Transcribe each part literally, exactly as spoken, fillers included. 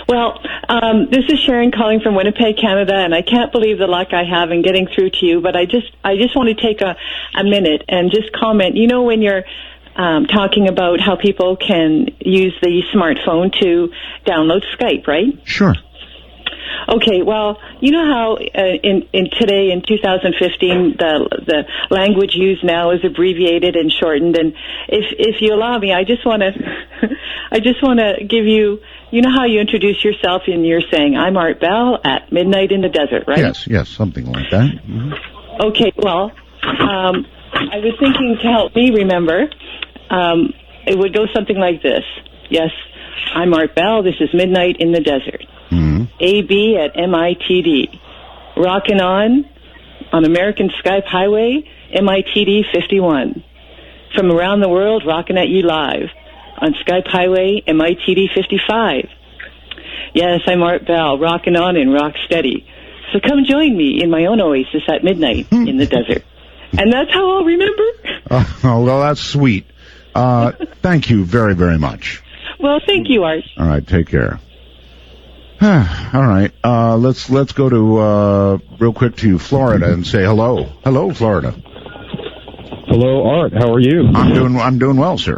Well, um, this is Sharon calling from Winnipeg, Canada, and I can't believe the luck I have in getting through to you, but I just I just want to take a, a minute and just comment. You know, when you're um, talking about how people can use the smartphone to download Skype, right? Sure. Okay, well, you know how uh, in, in today, in two thousand fifteen, the the language used now is abbreviated and shortened. And if if you allow me, I just want to I just want to give you, you know how you introduce yourself and you're saying, I'm Art Bell at Midnight in the Desert, right? Yes, yes, something like that. Mm-hmm. Okay, well, um, I was thinking to help me remember, um, it would go something like this. Yes, I'm Art Bell. This is Midnight in the Desert. Mm-hmm. A B at M I T D. Rockin' on, on American Skype Highway, M I T D fifty-one. From around the world, rockin' at you live, on Skype Highway, M I T D fifty-five. Yes, I'm Art Bell, rockin' on and rock steady. So come join me in my own oasis at midnight in the desert. And that's how I'll remember. Oh, well, that's sweet. Uh, thank you very, very much. Well, thank you, Art. All right, take care. All right, uh, let's let's go to uh, real quick to Florida and say hello. Hello, Florida. Hello, Art. How are you? I'm doing I'm doing well, sir.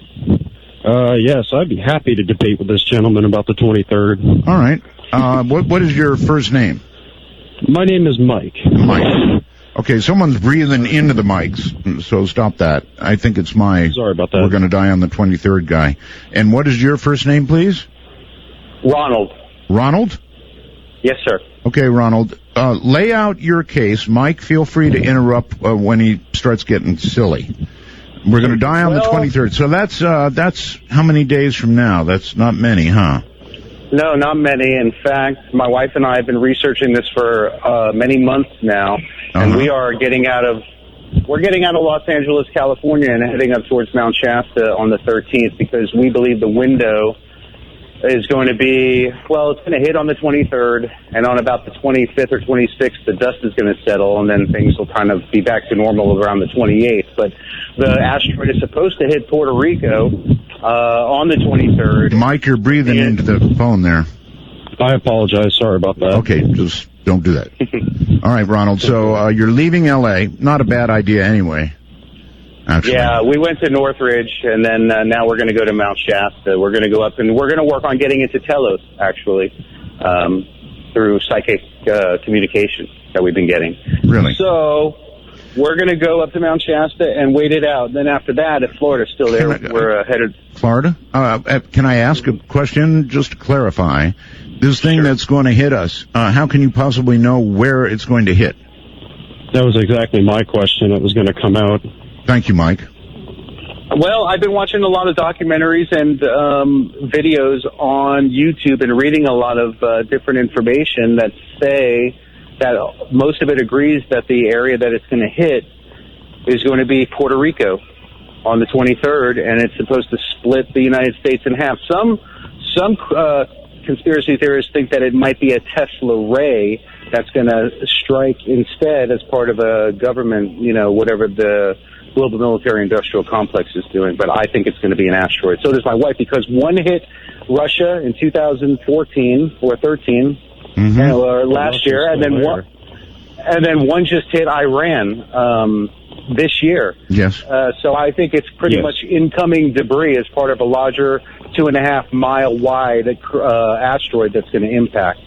Uh, yes, I'd be happy to debate with this gentleman about the twenty-third. All right. Uh, what what is your first name? My name is Mike. Mike. Okay, someone's breathing into the mics, so stop that. I think it's my. Sorry about that. We're going to die on the twenty-third guy. And what is your first name, please? Ronald. Ronald? Yes, sir. Okay, Ronald. Uh, lay out your case. Mike, feel free to interrupt uh, when he starts getting silly. We're going to die on well, the twenty-third. So that's uh, that's how many days from now? That's not many, huh? No, not many. In fact, my wife and I have been researching this for uh, many months now, and Uh-huh. we are getting out of we're getting out of Los Angeles, California, and heading up towards Mount Shasta on the thirteenth because we believe the window is going to be, well, it's going to hit on the twenty-third, and on about the twenty-fifth or twenty-sixth, the dust is going to settle, and then things will kind of be back to normal around the twenty-eighth. But the asteroid is supposed to hit Puerto Rico uh, on the twenty-third. Mike, you're breathing And- into the phone there. I apologize. Sorry about that. Okay, just don't do that. All right, Ronald. So uh, you're leaving L A. Not a bad idea anyway. Actually. Yeah, we went to Northridge, and then uh, now we're going to go to Mount Shasta. We're going to go up, and we're going to work on getting into Telos, actually, um, through psychic uh, communication that we've been getting. Really? So we're going to go up to Mount Shasta and wait it out. Then after that, if Florida's still there, I, we're uh, headed... Florida? Uh, uh, can I ask a question just to clarify? This thing Sure. that's going to hit us, uh, how can you possibly know where it's going to hit? That was exactly my question. It was going to come out. Thank you, Mike. Well, I've been watching a lot of documentaries and um, videos on YouTube and reading a lot of uh, different information that say that most of it agrees that the area that it's going to hit is going to be Puerto Rico on the twenty-third, and it's supposed to split the United States in half. Some some uh, conspiracy theorists think that it might be a Tesla ray that's going to strike instead as part of a government, you know, whatever the global military-industrial complex is doing, but I think it's going to be an asteroid. So does my wife, because one hit Russia in two thousand fourteen or thirteen, Mm-hmm. and, or last year, and then there. one, and then one just hit Iran um, this year. Yes. Uh, so I think it's pretty Yes. much incoming debris as part of a larger two and a half mile wide uh, asteroid that's going to impact.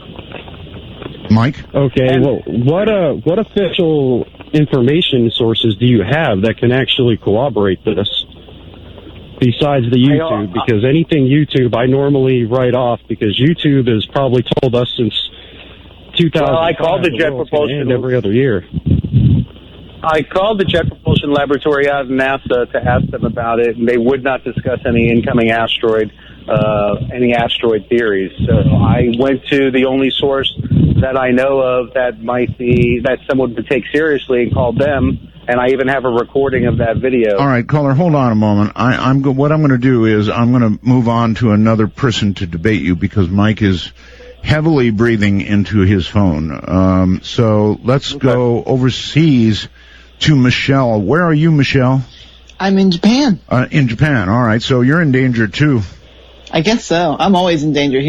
Mike? Okay, And- well, what uh, what official information sources do you have that can actually corroborate this besides the I, YouTube? uh, Because anything YouTube I normally write off because YouTube has probably told us since two thousand. Well, I called the Jet Propulsion- every other year. I called the Jet Propulsion Laboratory out in NASA to ask them about it, and they would not discuss any incoming asteroid, uh, any asteroid theories. So I went to the only source that I know of that might be, that someone would take seriously, and called them, and I even have a recording of that video. All right, caller, hold on a moment. I, I'm go- what I'm going to do is I'm going to move on to another person to debate you because Mike is heavily breathing into his phone. Um, so let's Okay. go overseas to Michelle. Where are you, Michelle? I'm in Japan. Uh, in Japan. All right. So you're in danger too. I guess so. I'm always in danger here.